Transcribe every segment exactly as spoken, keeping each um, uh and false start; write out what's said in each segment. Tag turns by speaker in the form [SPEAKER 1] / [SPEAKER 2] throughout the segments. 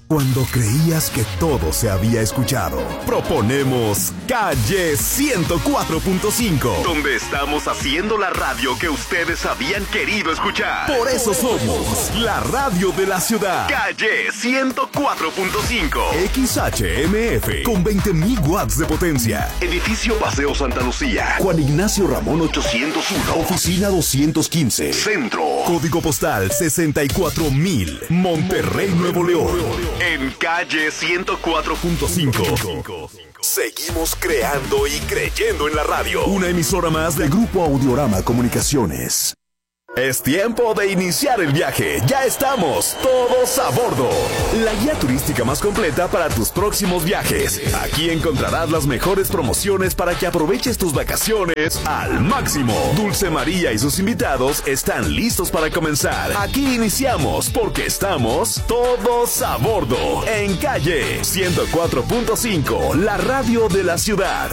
[SPEAKER 1] Cuando creías que todo se había escuchado, proponemos Calle ciento cuatro punto cinco, donde estamos haciendo la radio que ustedes habían querido escuchar. Por eso somos la radio de la ciudad. Calle ciento cuatro punto cinco, X H M F, con veinte mil watts de potencia. Edificio Paseo Santa Lucía, Juan Ignacio Ramón ochocientos uno, Oficina doscientos quince, Centro. Código postal sesenta y cuatro mil, Monterrey, Nuevo León. En Calle ciento cuatro punto cinco. Seguimos creando y creyendo en la radio. Una emisora más del Grupo Audiorama Comunicaciones. Es tiempo de iniciar el viaje. Ya estamos todos a bordo. La guía turística más completa para tus próximos viajes. Aquí encontrarás las mejores promociones para que aproveches tus vacaciones al máximo. Dulce María y sus invitados están listos para comenzar. Aquí iniciamos porque estamos todos a bordo. En Calle ciento cuatro punto cinco, la radio de la ciudad.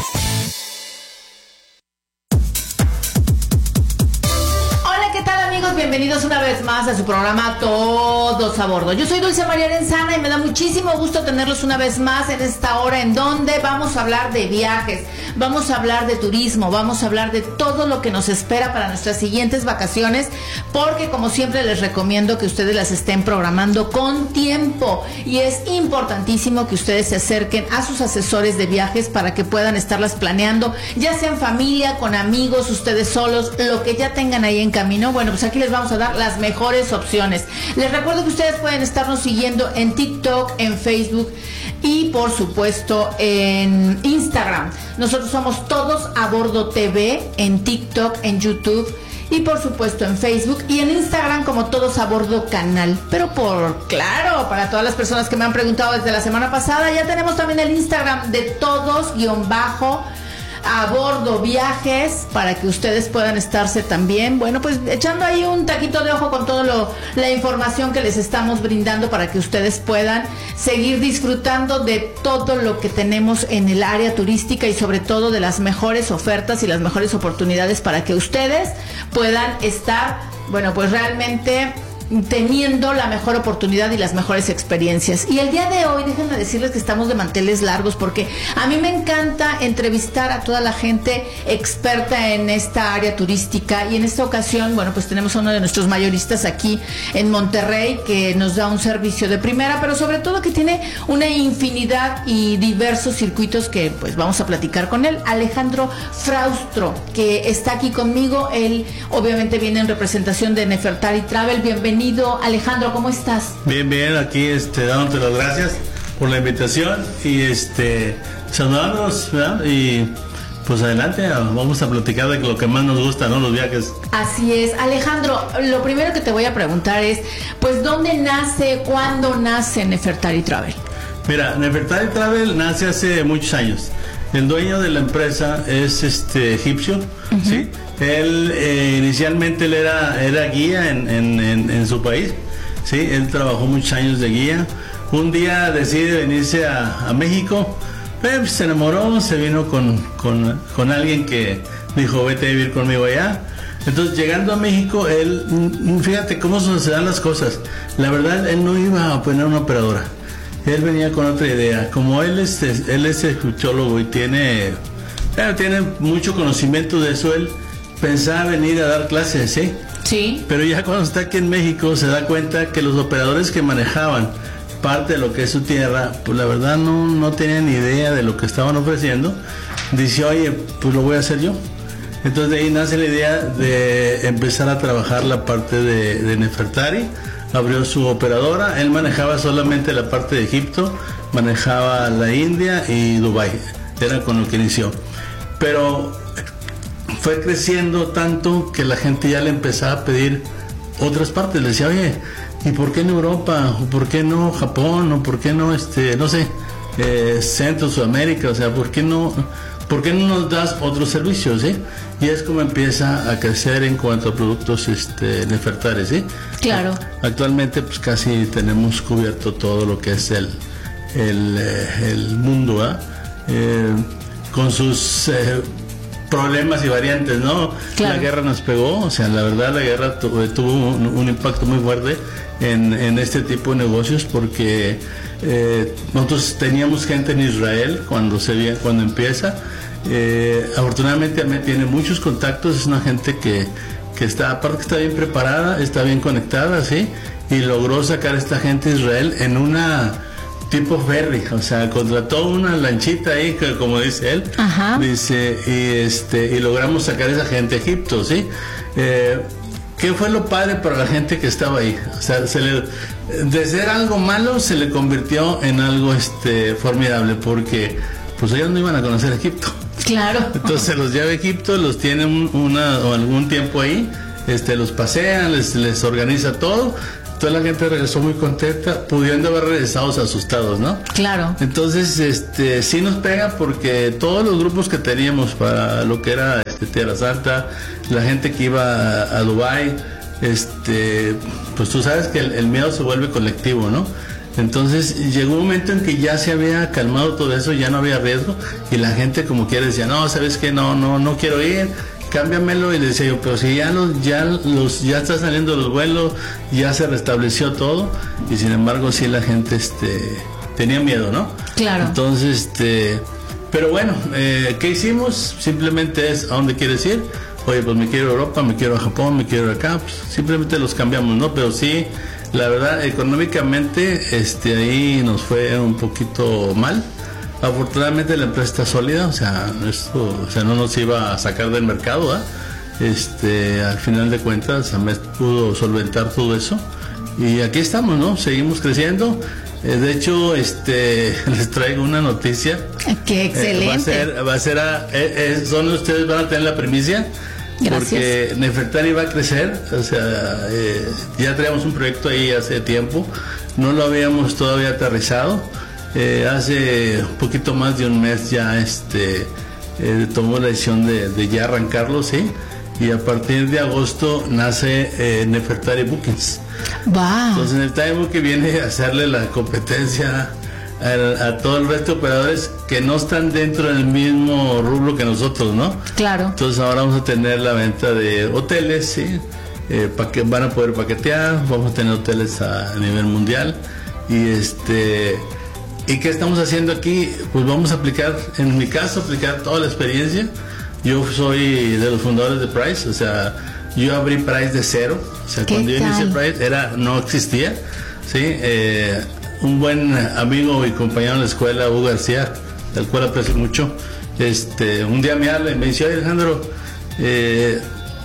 [SPEAKER 2] Bienvenidos una vez más a su programa Todos a Bordo. Yo soy Dulce María Arenzana y me da muchísimo gusto tenerlos una vez más en esta hora en donde vamos a hablar de viajes, vamos a hablar de turismo, vamos a hablar de todo lo que nos espera para nuestras siguientes vacaciones, porque como siempre les recomiendo que ustedes las estén programando con tiempo y es importantísimo que ustedes se acerquen a sus asesores de viajes para que puedan estarlas planeando, ya sea en familia, con amigos, ustedes solos, lo que ya tengan ahí en camino. Bueno, pues aquí les vamos a dar las mejores opciones. Les recuerdo que ustedes pueden estarnos siguiendo en TikTok, en Facebook y por supuesto en Instagram.Nosotros somos Todos a Bordo T V en TikTok, en YouTube y por supuesto en Facebook y en Instagram como Todos a Bordo Canal. Pero por claro, para todas las personas que me han preguntado desde la semana pasada, ya tenemos también el Instagram de Todos guión bajo a Bordo Viajes, para que ustedes puedan estarse también, bueno, pues echando ahí un taquito de ojo con toda la información que les estamos brindando para que ustedes puedan seguir disfrutando de todo lo que tenemos en el área turística y sobre todo de las mejores ofertas y las mejores oportunidades para que ustedes puedan estar, bueno, pues realmente teniendo la mejor oportunidad y las mejores experiencias. Y el día de hoy, déjenme decirles que estamos de manteles largos porque a mí me encanta entrevistar a toda la gente experta en esta área turística y en esta ocasión, bueno, pues tenemos a uno de nuestros mayoristas aquí en Monterrey que nos da un servicio de primera, pero sobre todo que tiene una infinidad y diversos circuitos que pues vamos a platicar con él. Alejandro Fraustro, que está aquí conmigo, él obviamente viene en representación de Nefertari Travel. Bienvenido. Alejandro, ¿cómo estás?
[SPEAKER 3] Bien, bien, aquí este, dándote las gracias por la invitación y este saludándonos, ¿verdad? Y pues adelante, vamos a platicar de lo que más nos gusta, ¿no? Los viajes.
[SPEAKER 2] Así es. Alejandro, lo primero que te voy a preguntar es, pues, ¿dónde nace, cuándo nace Nefertari Travel?
[SPEAKER 3] Mira, Nefertari Travel nace hace muchos años. El dueño de la empresa es este egipcio, uh-huh. ¿sí? Él eh, inicialmente él era, era guía en, en, en, en su país, ¿sí? Él trabajó muchos años de guía. Un día decide venirse a, a México, pues, se enamoró, se vino con, con, con alguien que dijo, vete a vivir conmigo allá. Entonces, llegando a México, él, fíjate cómo se dan las cosas. La verdad, él no iba a poner una operadora. Él venía con otra idea. Como él es, él es escuchólogo y tiene, eh, tiene mucho conocimiento de eso, él pensaba venir a dar clases, ¿sí?
[SPEAKER 2] Sí.
[SPEAKER 3] Pero ya cuando está aquí en México se da cuenta que los operadores que manejaban parte de lo que es su tierra, pues la verdad no, no tenían ni idea de lo que estaban ofreciendo. Dice, oye, pues lo voy a hacer yo. Entonces de ahí nace la idea de empezar a trabajar la parte de, de Nefertari. Abrió su operadora, él manejaba solamente la parte de Egipto, manejaba la India y Dubái, era con lo que inició. Pero fue creciendo tanto que la gente ya le empezaba a pedir otras partes, le decía, oye, ¿y por qué en Europa? ¿O por qué no Japón? ¿O por qué no, este, no sé, eh, Centro, Sudamérica? O sea, ¿por qué no, por qué no nos das otros servicios, sí? Y es como empieza a crecer en cuanto a productos este, Nefertari, ¿sí?
[SPEAKER 2] Claro.
[SPEAKER 3] Actualmente pues casi tenemos cubierto todo lo que es el, el, el mundo, ¿eh? Eh, con sus eh, problemas y variantes, ¿no? Claro. La guerra nos pegó, o sea, la verdad la guerra tuvo, tuvo un, un impacto muy fuerte en, en este tipo de negocios, porque eh, nosotros teníamos gente en Israel cuando se cuando empieza. Eh, afortunadamente Ahmed tiene muchos contactos, es una gente que, que está, aparte que está bien preparada, está bien conectada, ¿sí? Y logró sacar a esta gente de Israel en una tipo ferry, o sea, contrató una lanchita ahí, que, como dice él. Ajá. Dice, y este, y logramos sacar a esa gente a Egipto, ¿sí? Eh, ¿Qué fue lo padre para la gente que estaba ahí? O sea, se le, de ser algo malo se le convirtió en algo este formidable, porque pues ellos no iban a conocer Egipto.
[SPEAKER 2] Claro.
[SPEAKER 3] Entonces se los lleva a Egipto, los tienen una o algún tiempo ahí, este, los pasean, les, les organiza todo. Toda la gente regresó muy contenta, pudiendo haber regresado asustados, ¿no?
[SPEAKER 2] Claro.
[SPEAKER 3] Entonces, este, sí nos pega, porque todos los grupos que teníamos para lo que era este, Tierra Santa, la gente que iba a, a Dubái, este, pues tú sabes que el, el miedo se vuelve colectivo, ¿no? Entonces llegó un momento en que ya se había calmado todo eso, ya no había riesgo, y la gente como quiera decía, no, ¿sabes qué? No, no, no quiero ir, cámbiamelo. Y le decía yo, pero si ya los, ya los, ya están saliendo los vuelos, ya se restableció todo, y sin embargo sí la gente este tenía miedo, ¿no?
[SPEAKER 2] Claro.
[SPEAKER 3] Entonces, este, pero bueno, eh, ¿qué hicimos? Simplemente es, ¿a dónde quieres ir? Oye, pues me quiero a Europa, me quiero a Japón, me quiero acá, pues simplemente los cambiamos, ¿no? Pero sí, la verdad, económicamente, este, ahí nos fue un poquito mal. Afortunadamente la empresa está sólida, o sea, esto, o sea, no nos iba a sacar del mercado, ¿eh? Este, al final de cuentas, Ahmed pudo solventar todo eso, y aquí estamos, ¿no? Seguimos creciendo. Eh, de hecho, este, les traigo una noticia.
[SPEAKER 2] ¡Qué excelente!
[SPEAKER 3] Eh, va a ser, va a ser, a, eh, eh, son ustedes van a tener la primicia. Gracias. Porque Nefertari va a crecer, o sea, eh, ya traíamos un proyecto ahí hace tiempo, no lo habíamos todavía aterrizado. Eh, hace un poquito más de un mes ya este eh, tomó la decisión de, de ya arrancarlo, ¿sí? Y a partir de agosto nace eh, Nefertari Bookings.
[SPEAKER 2] Wow.
[SPEAKER 3] Entonces Nefertari Bookings viene a hacerle la competencia a, a todo el resto de operadores que no están dentro del mismo rubro que nosotros, ¿no?
[SPEAKER 2] Claro.
[SPEAKER 3] Entonces ahora vamos a tener la venta de hoteles, ¿sí? Eh, paque, van a poder paquetear, vamos a tener hoteles a, a nivel mundial, y este... ¿Y qué estamos haciendo aquí? Pues vamos a aplicar, en mi caso, aplicar toda la experiencia. Yo soy de los fundadores de Price, o sea, yo abrí Price de cero. O sea, cuando yo inicié Price era, no existía, ¿sí? Eh, un buen amigo y compañero en la escuela, Hugo García, del cual aprecio mucho, este, un día me habla y me dice, oye Alejandro, eh,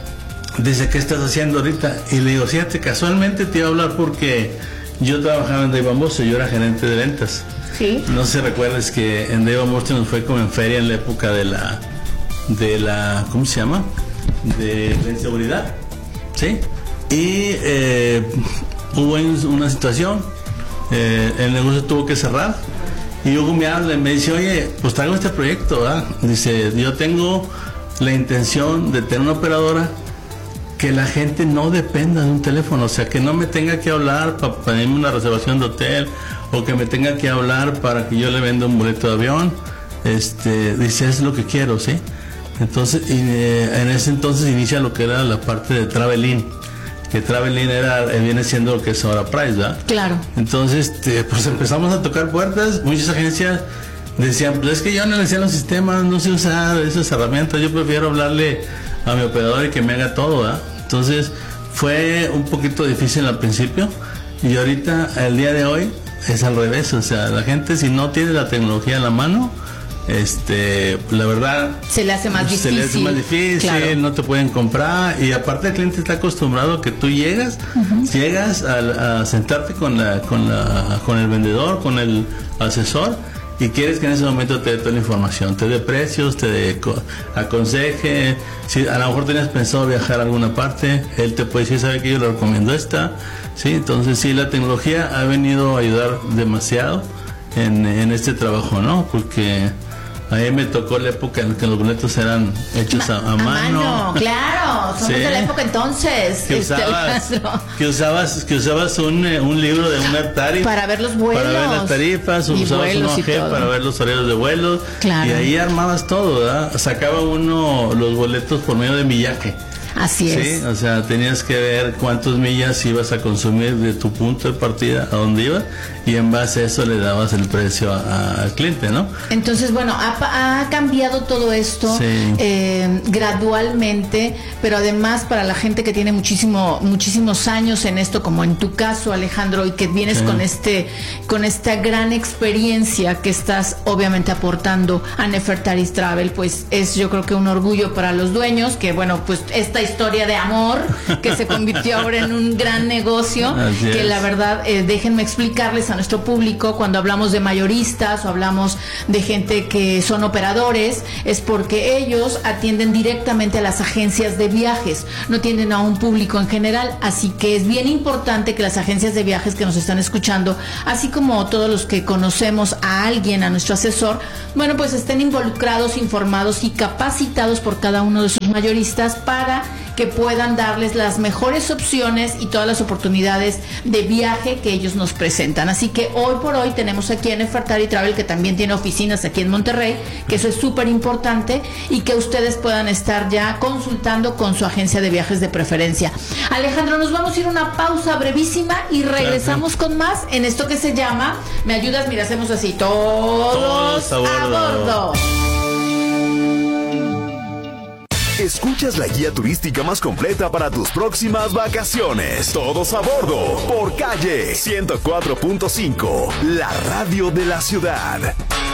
[SPEAKER 3] dice, ¿qué estás haciendo ahorita? Y le digo, fíjate, casualmente te iba a hablar porque yo trabajaba en Dave and Buster's, yo era gerente de ventas.
[SPEAKER 2] Sí. No
[SPEAKER 3] sé si recuerdas que en Dave and Buster's nos fue como en feria en la época de la, de la, ¿cómo se llama? De la inseguridad, ¿sí? Y eh, hubo una situación, eh, el negocio tuvo que cerrar, y Hugo me habla y me dice, oye, pues traigo este proyecto, ¿verdad? Dice, yo tengo la intención de tener una operadora que la gente no dependa de un teléfono, o sea, que no me tenga que hablar para pedirme una reservación de hotel, o que me tenga que hablar para que yo le venda un boleto de avión. Este, dice, es lo que quiero, ¿sí? Entonces, y, eh, en ese entonces inicia lo que era la parte de Travelin, que Travelin era, eh, viene siendo lo que es ahora Price, ¿verdad?
[SPEAKER 2] Claro.
[SPEAKER 3] Entonces, este, pues empezamos a tocar puertas, muchas agencias decían, pues es que yo no le sé los sistemas, no sé usar esas herramientas, yo prefiero hablarle a mi operador y que me haga todo, ¿verdad? Entonces fue un poquito difícil al principio, y ahorita, el día de hoy, es al revés. O sea, la gente, si no tiene la tecnología en la mano, este, la verdad,
[SPEAKER 2] se le hace más
[SPEAKER 3] se
[SPEAKER 2] difícil,
[SPEAKER 3] le hace más difícil, claro. No te pueden comprar, y aparte el cliente está acostumbrado a que tú llegas, uh-huh. llegas a, a sentarte con la, con la, con el vendedor, con el asesor, y quieres que en ese momento te dé toda la información, te dé precios, te dé aconseje. Si a lo mejor tenías pensado viajar a alguna parte, él te puede decir, sabe que yo le recomiendo esta, sí. Entonces sí, la tecnología ha venido a ayudar demasiado en, en este trabajo, ¿no? Porque a mí me tocó la época en que los boletos eran hechos a, a, a mano.
[SPEAKER 2] mano. Claro, somos sí. de la época entonces.
[SPEAKER 3] Que usabas, que usabas, que usabas un, un libro de una tarifa
[SPEAKER 2] para ver los vuelos,
[SPEAKER 3] para ver las tarifas, usabas un O G para ver los horarios de vuelos,
[SPEAKER 2] claro.
[SPEAKER 3] y ahí armabas todo, ¿verdad? Sacaba uno los boletos por medio de millaje.
[SPEAKER 2] Así es.
[SPEAKER 3] Sí, o sea, tenías que ver cuántas millas ibas a consumir de tu punto de partida a dónde ibas, y en base a eso le dabas el precio al cliente, ¿no?
[SPEAKER 2] Entonces, bueno, ha, ha cambiado todo esto
[SPEAKER 3] sí.
[SPEAKER 2] eh, gradualmente, pero además para la gente que tiene muchísimo, muchísimos años en esto, como en tu caso, Alejandro, y que vienes sí. con este, con esta gran experiencia que estás obviamente aportando a Nefertari Travel, pues es yo creo que un orgullo para los dueños, que bueno, pues esta historia de amor que se convirtió ahora en un gran negocio,
[SPEAKER 3] Así
[SPEAKER 2] que
[SPEAKER 3] es.
[SPEAKER 2] la verdad, eh, déjenme explicarles a nuestro público, cuando hablamos de mayoristas o hablamos de gente que son operadores, es porque ellos atienden directamente a las agencias de viajes, no atienden a un público en general, así que es bien importante que las agencias de viajes que nos están escuchando, así como todos los que conocemos a alguien, a nuestro asesor, bueno, pues estén involucrados, informados y capacitados por cada uno de sus mayoristas para que puedan darles las mejores opciones y todas las oportunidades de viaje que ellos nos presentan. Así que hoy por hoy tenemos aquí en Nefertari Travel, que también tiene oficinas aquí en Monterrey, que eso es súper importante, y que ustedes puedan estar ya consultando con su agencia de viajes de preferencia. Alejandro, nos vamos a ir a una pausa brevísima y regresamos claro. con más en esto que se llama, ¿me ayudas? Mira, hacemos así, todos, todos a bordo. A bordo.
[SPEAKER 1] Escuchas la guía turística más completa para tus próximas vacaciones. Todos a bordo por Calle ciento cuatro punto cinco, la radio de la ciudad.